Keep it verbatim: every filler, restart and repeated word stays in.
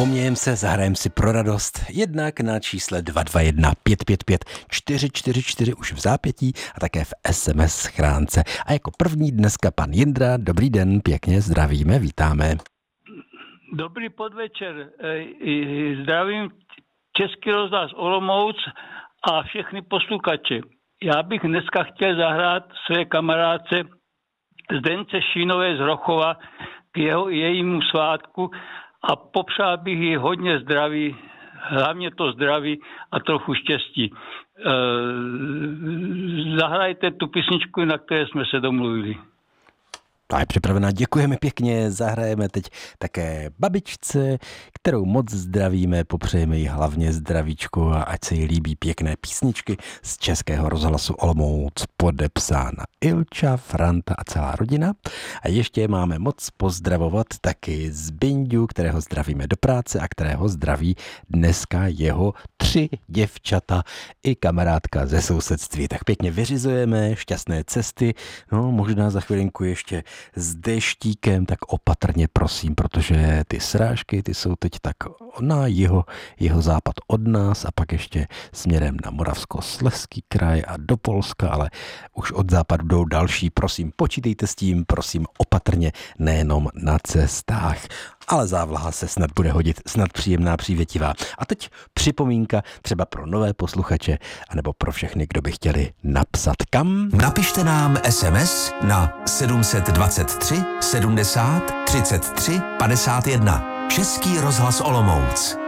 Pomějem se, zahrajem si pro radost, jednak na čísle dva dva jedna pět pět pět čtyři čtyři čtyři už v zápětí a také v es em es schránce. A jako první dneska pan Jindra. Dobrý den, pěkně zdravíme, vítáme. Dobrý podvečer, zdravím Český rozhlas Olomouc a všechny posluchače. Já bych dneska chtěl zahrát své kamarádce Zdence Šínové z Rochova k jeho, jejímu svátku a popřál bych jí hodně zdraví, hlavně to zdraví a trochu štěstí. E, zahrajte tu písničku, na které jsme se domluvili. To je připravená, děkujeme pěkně, zahrajeme teď také babičce, kterou moc zdravíme, popřejeme jí hlavně zdravíčko a ať se jí líbí pěkné písničky z Českého rozhlasu Olomouc, podepsána Ilča, Franta a celá rodina. A ještě máme moc pozdravovat taky Zbyňďu, kterého zdravíme do práce a kterého zdraví dneska jeho tři děvčata i kamarádka ze sousedství. Tak pěkně vyřizujeme, šťastné cesty, no možná za chvilinku ještě s deštíkem, tak opatrně prosím, protože ty srážky, ty jsou teď tak na jeho, jeho západ od nás a pak ještě směrem na Moravskoslezský kraj a do Polska, ale už od západu jdou další. Prosím, počítejte s tím, prosím, opatrně, nejenom na cestách. Ale závlaha se snad bude hodit, snad příjemná, přívětivá. A teď připomínka třeba pro nové posluchače, anebo pro všechny, kdo by chtěli napsat kam. Napište nám es em es na sedm dva tři sedmdesát třicet tři padesát jedna. Český rozhlas Olomouc.